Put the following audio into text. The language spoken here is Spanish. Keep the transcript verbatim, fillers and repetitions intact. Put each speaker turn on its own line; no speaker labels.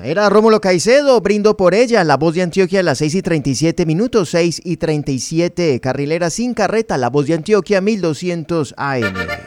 Era Rómulo Caicedo, Brindo por ella, La Voz de Antioquia a las seis y treinta y siete minutos, seis y treinta y siete, Carrilera sin carreta, La Voz de Antioquia mil doscientos A M.